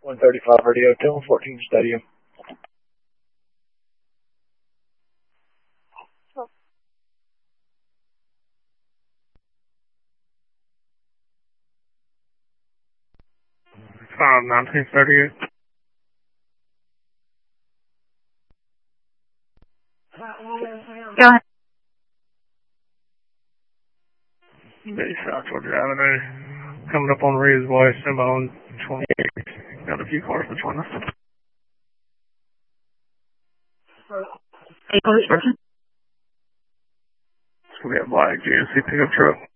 135 radio, 1014 Stadium. Found 1938. Go ahead. Bay South Georgia Avenue. Coming up on Reeves Way, inbound 28. Got a few cars between us. April, We got black GMC pickup truck.